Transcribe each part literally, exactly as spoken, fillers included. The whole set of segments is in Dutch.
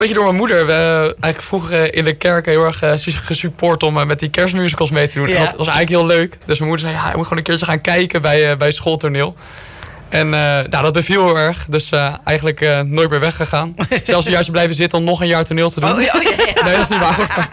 Beetje door mijn moeder. We uh, eigenlijk vroeger in de kerk heel erg uh, gesupport om uh, met die kerstmusicals mee te doen. Ja. Dat was eigenlijk heel leuk. Dus mijn moeder zei, ja, je moet gewoon een keertje gaan kijken bij, uh, bij schooltoneel. En uh, nou, dat beviel heel erg. Dus uh, eigenlijk uh, nooit meer weggegaan. Zelfs juist blijven zitten om nog een jaar toneel te doen. Oh, ja, oh, ja, ja. Nee, dat is niet waar.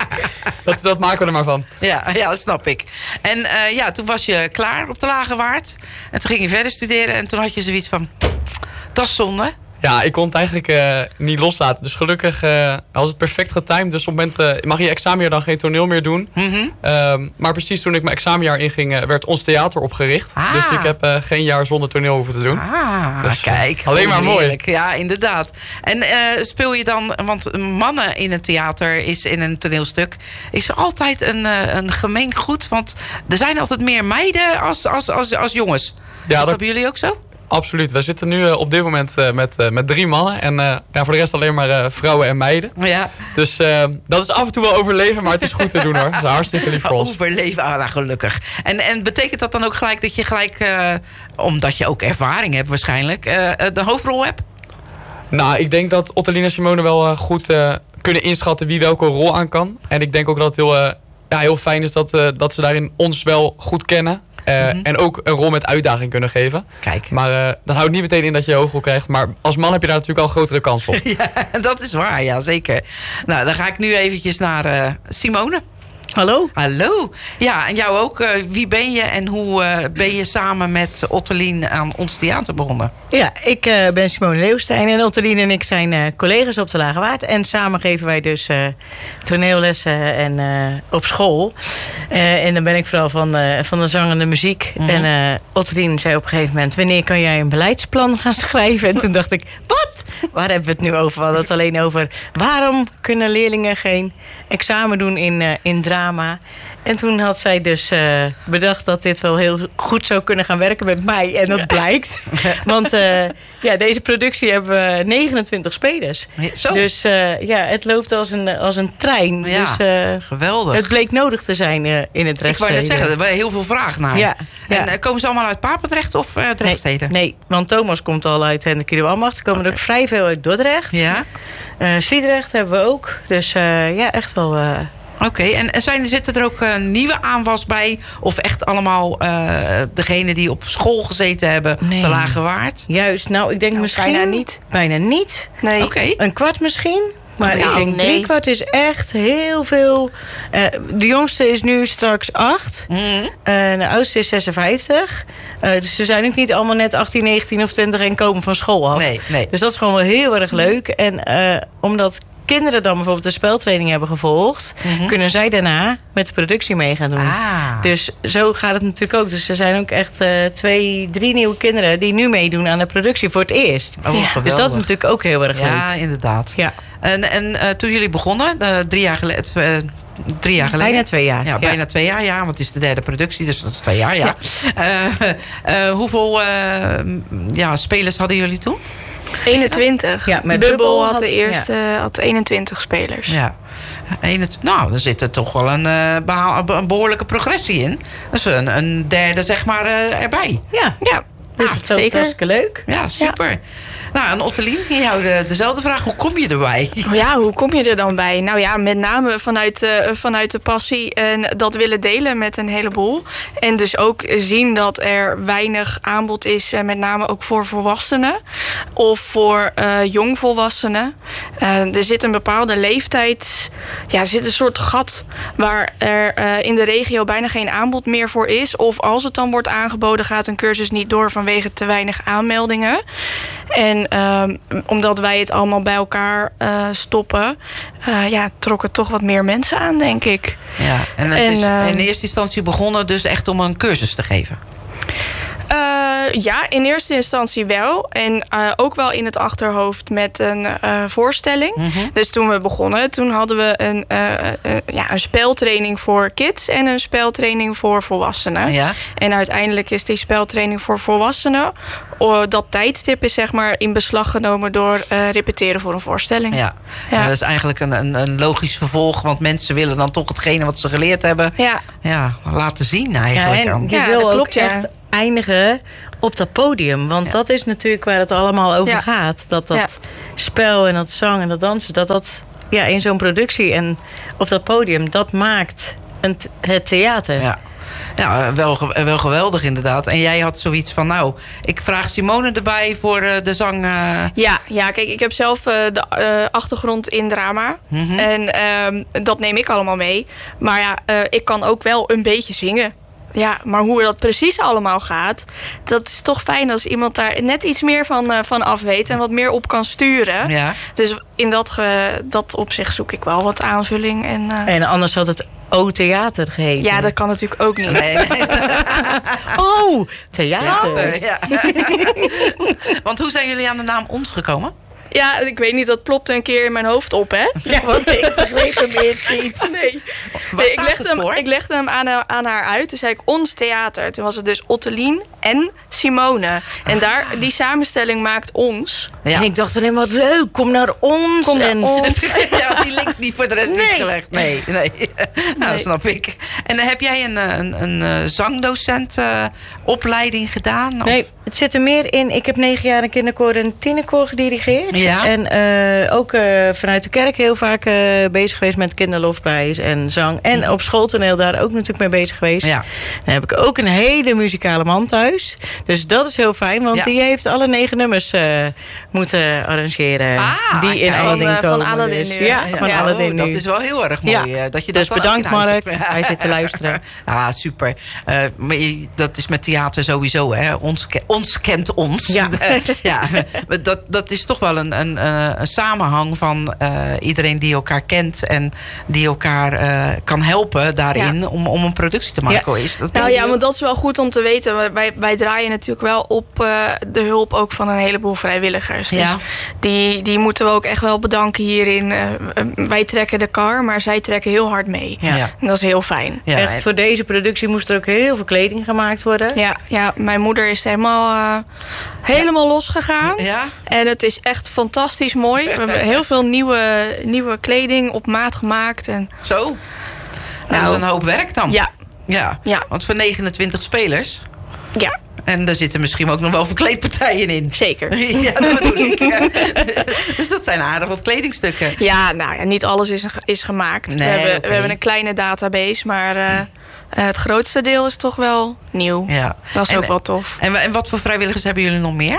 dat, dat maken we er maar van. Ja, ja, dat snap ik. En uh, ja, toen was je klaar op de Lage Waard. En toen ging je verder studeren. En toen had je zoiets van, dat is zonde. Ja, ik kon het eigenlijk uh, niet loslaten. Dus gelukkig uh, was het perfect getimed. Dus op het moment uh, mag je examenjaar dan geen toneel meer doen. Mm-hmm. Um, maar precies toen ik mijn examenjaar inging, uh, werd ons theater opgericht. Ah. Dus ik heb uh, geen jaar zonder toneel hoeven te doen. Ah, dus, kijk. Alleen maar mooi. Heerlijk. Ja, inderdaad. En uh, speel je dan, want mannen in een theater is in een toneelstuk, is er altijd een, uh, een gemeen goed. Want er zijn altijd meer meiden als, als, als, als jongens. Ja, is dat dat bij jullie ook zo? Absoluut. We zitten nu uh, op dit moment uh, met, uh, met drie mannen. En uh, ja, voor de rest alleen maar uh, vrouwen en meiden. Ja. Dus uh, dat is af en toe wel overleven, maar het is goed te doen hoor. Dat is hartstikke lief voor ons. Overleven, ah, nou, gelukkig. En, en betekent dat dan ook gelijk dat je gelijk, uh, omdat je ook ervaring hebt waarschijnlijk, uh, de hoofdrol hebt? Nou, ik denk dat Ottoline en Simone wel uh, goed uh, kunnen inschatten wie welke rol aan kan. En ik denk ook dat het heel, uh, ja, heel fijn is dat, uh, dat ze daarin ons wel goed kennen. Uh, mm-hmm. En ook een rol met uitdaging kunnen geven. Kijk. Maar uh, dat houdt niet meteen in dat je hoogrol krijgt. Maar als man heb je daar natuurlijk al een grotere kans op. Ja, dat is waar, ja, zeker. Nou, dan ga ik nu eventjes naar uh, Simone. Hallo. Hallo. Ja, en jou ook. Uh, wie ben je en hoe uh, ben je samen met Ottoline aan ons theater begonnen? Ja, ik uh, ben Simone Leeuwstein en Ottoline en ik zijn uh, collega's op de Lage Waard. En samen geven wij dus uh, toneellessen en, uh, op school. Uh, en dan ben ik vooral van, uh, van de zang en de muziek. Mm-hmm. En uh, Ottoline zei op een gegeven moment, wanneer kan jij een beleidsplan gaan schrijven? En toen dacht ik, wat? Waar hebben we het nu over? We hadden het alleen over waarom kunnen leerlingen geen examen doen in, uh, in drama. En toen had zij dus uh, bedacht dat dit wel heel goed zou kunnen gaan werken met mij. En dat ja. blijkt. Want uh, ja, deze productie hebben we negenentwintig spelers. Zo. Dus uh, ja, het loopt als een, als een trein. Ja, dus, uh, geweldig. Het bleek nodig te zijn uh, in het Drechtstede. Ik wou net zeggen, er waren heel veel vragen naar. Ja, ja. En uh, komen ze allemaal uit Papendrecht of uh, Drechtstede? Nee, nee, want Thomas komt al uit Hendrik Ambacht. Ze komen okay. er ook vrij veel uit Dordrecht. Ja. Uh, Sliedrecht hebben we ook. Dus uh, ja, echt wel... Uh, Oké, okay. en, en zijn, zitten er ook uh, nieuwe aanwas bij? Of echt allemaal uh, degenen die op school gezeten hebben, nee. de Lage Waard? Juist, nou ik denk nou, misschien... Bijna niet. Bijna niet. Nee. Okay. Een kwart misschien. Maar nou, ik denk nee. drie kwart is echt heel veel. Uh, de jongste is nu straks acht. Mm-hmm. Uh, de oudste is zesenvijftig. Uh, dus ze zijn ook niet allemaal net achttien, negentien of twintig en komen van school af. Nee, nee. Dus dat is gewoon wel heel erg leuk. En uh, omdat kinderen dan bijvoorbeeld de speltraining hebben gevolgd, mm-hmm. kunnen zij daarna met de productie mee gaan doen. Ah. Dus zo gaat het natuurlijk ook. Dus er zijn ook echt uh, twee, drie nieuwe kinderen die nu meedoen aan de productie voor het eerst. Oh, ja. Dus dat is natuurlijk ook heel erg leuk. Ja, inderdaad. Ja. En, en uh, toen jullie begonnen, uh, drie jaar geleden. Uh, Drie jaar geleden. Bijna twee jaar. Ja, ja. bijna twee jaar, ja. Want het is de derde productie, dus dat is twee jaar, ja. ja. Uh, uh, hoeveel uh, ja, spelers hadden jullie toen? eenentwintig. Ja, met Bubbel had, had de eerste ja. had eenentwintig spelers. Ja. eenentwintig, nou, er zit er toch wel een, uh, behaal, een behoorlijke progressie in. Dus een, een derde, zeg maar, uh, erbij. Ja, ja. Dus ja, dat zeker. Was hartstikke leuk. Ja, super. Ja. Nou, en Ottoline, jou de, dezelfde vraag. Hoe kom je erbij? Ja, hoe kom je er dan bij? Nou ja, met name vanuit, uh, vanuit de passie en dat willen delen met een heleboel. En dus ook zien dat er weinig aanbod is, uh, met name ook voor volwassenen of voor uh, jongvolwassenen. Uh, er zit een bepaalde leeftijd, ja, er zit een soort gat waar er uh, in de regio bijna geen aanbod meer voor is. Of als het dan wordt aangeboden, gaat een cursus niet door vanwege te weinig aanmeldingen. En um, omdat wij het allemaal bij elkaar uh, stoppen, uh, ja, trok het toch wat meer mensen aan, denk ik. Ja, en het en, is uh, in eerste instantie begonnen dus echt om een cursus te geven? Uh, ja, in eerste instantie wel. En uh, ook wel in het achterhoofd met een uh, voorstelling. Mm-hmm. Dus toen we begonnen, toen hadden we een, uh, uh, ja, een speltraining voor kids en een speltraining voor volwassenen. Ja. En uiteindelijk is die speltraining voor volwassenen, uh, dat tijdstip is zeg maar in beslag genomen door uh, repeteren voor een voorstelling. Ja, ja. ja dat is eigenlijk een, een, een logisch vervolg, want mensen willen dan toch hetgene wat ze geleerd hebben, ja. Ja, laten zien eigenlijk. Ja, en je ja, wil dat ook klopt, ja. echt eindigen op dat podium. Want Ja. dat is natuurlijk waar het allemaal over Ja. gaat. Dat dat Ja. spel en dat zang en dat dansen, dat dat ja, in zo'n productie en op dat podium, dat maakt een, het theater. Ja. Ja, wel, ge- wel geweldig inderdaad. En jij had zoiets van, nou, ik vraag Simone erbij voor uh, de zang. Uh... Ja, ja, kijk, ik heb zelf uh, de uh, achtergrond in drama. Mm-hmm. En uh, dat neem ik allemaal mee. Maar ja, uh, ik kan ook wel een beetje zingen. Ja, maar hoe dat precies allemaal gaat, dat is toch fijn als iemand daar net iets meer van, uh, van af weet en wat meer op kan sturen. Ja. Dus in dat, ge, dat opzicht zoek ik wel wat aanvulling. En, uh, En anders had het O-theater geheten. ja, dat kan natuurlijk ook niet. Nee, nee. Oh, theater. Ja. Want hoe zijn jullie aan de naam Ons gekomen? Ja, ik weet niet, dat plopte een keer in mijn hoofd op, hè? Ja, want ik begreep hem eerst niet. Nee. Waar Nee, ik, staat legde het hem, voor? ik legde hem aan, aan haar uit. Toen zei ik ons theater. Toen was het dus Ottelien en Simone. En daar, die samenstelling maakt ons. Ja. En ik dacht alleen maar, leuk, kom naar ons. Kom naar en ons. Ja, die link niet voor de rest niet Nee. gelegd. Nee, nee. Nou, Nee. snap ik. En dan heb jij een, een, een, een zangdocent uh, opleiding gedaan? Of? Nee, het zit er meer in. Ik heb negen jaar een kinderkoor en tienerkoor gedirigeerd. Ja. En uh, ook uh, vanuit de kerk heel vaak uh, bezig geweest met kinderlofprijs en zang. En Ja. op schooltoneel daar ook natuurlijk mee bezig geweest. Ja. Dan heb ik ook een hele muzikale man thuis. Dus dat is heel fijn, want Ja. die heeft alle negen nummers uh, moeten arrangeren. Ah, die in kijk. Aladdin Van, uh, van komen. Aladdin dus. nu, Ja, hè? van Ja, Aladdin oh, nu. dat is wel heel erg mooi. Ja. uh, dat je dat Dus wel bedankt, elke keer Mark. luistert. Hij zit te luisteren. Ah, super. Uh, maar je- dat is met theater sowieso, hè? Ons, ke- ons kent ons. Ja. Ja, dat, dat is toch wel een, een, uh, een samenhang van uh, iedereen die elkaar kent en die elkaar uh, kan helpen daarin Ja. om, om een productie te maken. Is dat Nou ja, want dat is wel goed om te weten. Wij, wij draaien natuurlijk wel op uh, de hulp ook van een heleboel vrijwilligers. Dus Ja. die, die moeten we ook echt wel bedanken hierin. Uh, wij trekken de kar, maar zij trekken heel hard mee. Ja. Ja. En dat is heel fijn. Ja, Echt, en- voor deze productie moest er ook heel veel kleding gemaakt worden. Ja, ja, mijn moeder is helemaal, uh, helemaal losgegaan. ja? En het is echt fantastisch mooi. We hebben heel veel nieuwe, nieuwe kleding op maat gemaakt. En, Zo. Nou, dat Nou, is een hoop werk dan. ja, Ja. Ja. Want voor negenentwintig spelers. ja, En daar zitten misschien ook nog wel verkleedpartijen in. zeker. Ja, dat bedoel ik. Dus dat zijn aardig wat kledingstukken. Ja, nou ja, niet alles is, is gemaakt. Nee, we, hebben, oké. we hebben een kleine database, maar uh, het grootste deel is toch wel nieuw. Ja. Dat is En- ook wel tof. En, en wat voor vrijwilligers hebben jullie nog meer?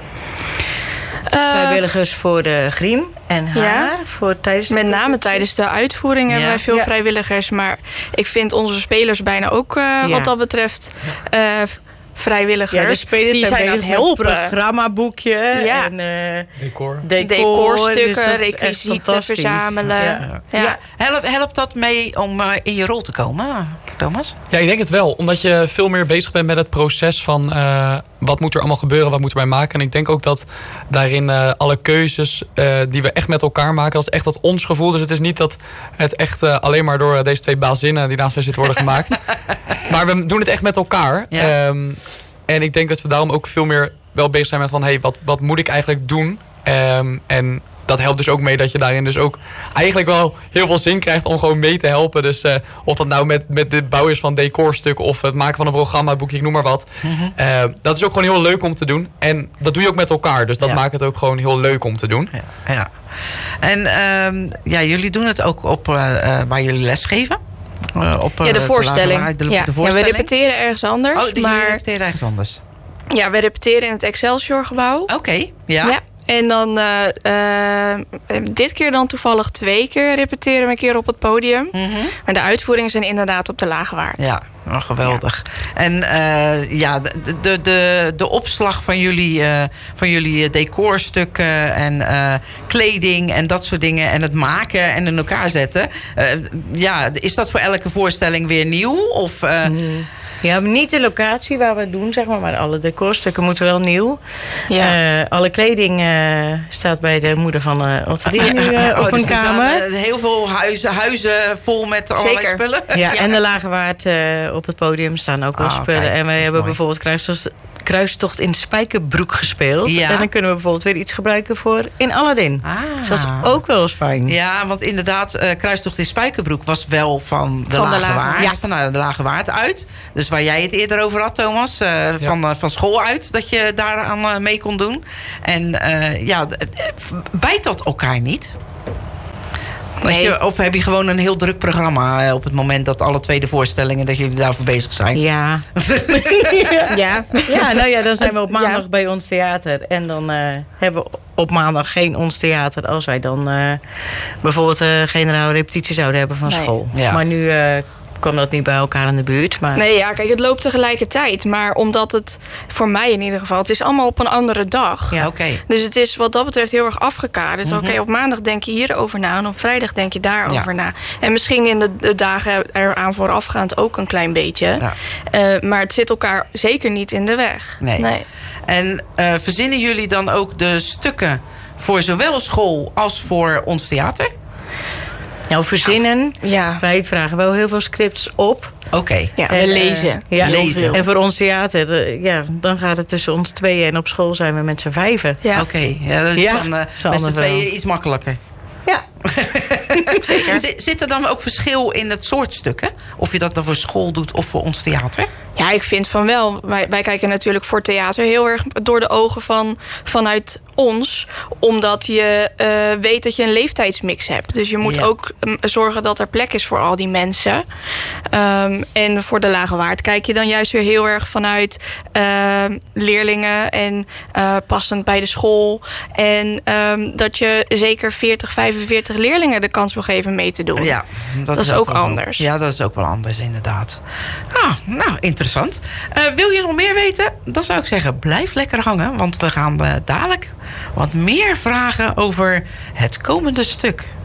Uh, Vrijwilligers voor de griem en haar. Ja. Voor tijdens de met name tijdens de uitvoering hebben Ja. wij veel Ja. vrijwilligers. Maar ik vind onze spelers bijna ook uh, Ja. wat dat betreft uh, vrijwilligers. Ja, de spelers die zijn aan het bezig met helpen. programmaboekje Ja. en uh, Decor. decor. Decorstukken, dus dat is echt requisieten fantastisch. verzamelen. Ja. Ja. Ja. Helpt, helpt dat mee om uh, in je rol te komen, Thomas? Ja, ik denk het wel. Omdat je veel meer bezig bent met het proces van uh, wat moet er allemaal gebeuren, wat moeten wij maken. En ik denk ook dat daarin uh, alle keuzes uh, die we echt met elkaar maken, dat is echt dat ons gevoel. Dus het is niet dat het echt uh, alleen maar door deze twee bazinnen die naast mij zitten worden gemaakt. Maar we doen het echt met elkaar. Ja. Um, en ik denk dat we daarom ook veel meer wel bezig zijn met van, hey, wat, wat moet ik eigenlijk doen? Um, en dat helpt dus ook mee dat je daarin dus ook eigenlijk wel heel veel zin krijgt om gewoon mee te helpen. Dus uh, of dat nou met, met de bouw is van decorstukken of het maken van een programmaboekje, ik noem maar wat. Mm-hmm. Uh, dat is ook gewoon heel leuk om te doen. En dat doe je ook met elkaar. Dus dat ja. maakt het ook gewoon heel leuk om te doen. Ja. ja. En um, ja, jullie doen het ook op uh, uh, waar jullie lesgeven? Uh, op, uh, Ja, de voorstelling. De, de, de ja. voorstelling. Ja, we repeteren ergens anders. Oh, die maar jullie repeteren ergens anders? Ja, we repeteren in het Excelsior gebouw. Oké, okay, ja. ja. En dan uh, uh, dit keer dan toevallig twee keer repeteren we een keer op het podium. Mm-hmm. Maar de uitvoeringen zijn inderdaad op de Lage Waard. Ja, oh, geweldig. Ja. En uh, ja, de, de, de, de opslag van jullie, uh, van jullie decorstukken en uh, kleding en dat soort dingen. En het maken en in elkaar zetten. Uh, ja, is dat voor elke voorstelling weer nieuw? Of... Uh, mm. Ja, niet de locatie waar we het doen, zeg maar, maar alle decorstukken moeten wel nieuw. Ja. Uh, alle kleding uh, staat bij de moeder van uh, Otterien nu uh, op oh, dus een kamer. Er heel veel huizen, huizen vol met allerlei Zeker. spullen. Ja, ja, en de Lage Waard uh, op het podium staan ook wel oh, spullen. kijk, en wij hebben mooi. bijvoorbeeld kruisers, Kruistocht in Spijkerbroek gespeeld. Ja. En dan kunnen we bijvoorbeeld weer iets gebruiken voor in Aladdin. Ah. Dus dat is ook wel eens fijn. Ja, want inderdaad, uh, Kruistocht in Spijkerbroek was wel van de, van Lage, de Lage Waard. Ja. Vanuit de Lage Waard uit. Dus waar jij het eerder over had, Thomas. Uh, ja. van, uh, van school uit, dat je daaraan uh, mee kon doen. En uh, ja, bijt dat elkaar niet? Nee. Je, of heb je gewoon een heel druk programma uh, op het moment dat alle twee de voorstellingen, dat jullie daarvoor bezig zijn? Ja. ja. Ja, nou ja, dan zijn we op maandag ja. bij ons theater. En dan uh, hebben we op maandag geen ons theater als wij dan uh, bijvoorbeeld uh, generaal repetitie zouden hebben van nee. school. Ja. Maar nu uh, kwam dat niet bij elkaar in de buurt. Maar... Nee, ja, kijk, het loopt tegelijkertijd. Maar omdat het, voor mij in ieder geval, het is allemaal op een andere dag. Ja, oké. Okay. Dus het is wat dat betreft heel erg afgekaderd. Mm-hmm. Oké, okay, op maandag denk je hierover na en op vrijdag denk je daarover ja. na. En misschien in de, de dagen eraan voorafgaand ook een klein beetje. Ja. Uh, maar het zit elkaar zeker niet in de weg. Nee. nee. En uh, verzinnen jullie dan ook de stukken voor zowel school als voor ons theater? Nou, verzinnen. Ja. Wij vragen wel heel veel scripts op. Oké. Okay. Ja, we lezen. Uh, ja, lezen. En voor ons theater, uh, ja, dan gaat het tussen ons tweeën. En op school zijn we met z'n vijven. Ja. Oké, okay. ja, dat is ja, dan uh, met z'n tweeën iets makkelijker. Ja. Zeker. Z- zit er dan ook verschil in het soort stukken? Of je dat dan voor school doet of voor ons theater? Ja, ik vind van wel. Wij, wij kijken natuurlijk voor theater heel erg door de ogen van vanuit ons. Omdat je uh, weet dat je een leeftijdsmix hebt. Dus je moet ja. ook um, zorgen dat er plek is voor al die mensen. Um, en voor de Lage Waard kijk je dan juist weer heel erg vanuit uh, leerlingen. En uh, passend bij de school. En um, dat je zeker veertig, vijfenveertig leerlingen de kans wil geven mee te doen. Ja, dat, dat is, is ook, ook anders. Ja, dat is ook wel anders inderdaad. Ah, nou, interessant. Uh, wil je nog meer weten? Dan zou ik zeggen, blijf lekker hangen. Want we gaan uh, dadelijk wat meer vragen over het komende stuk.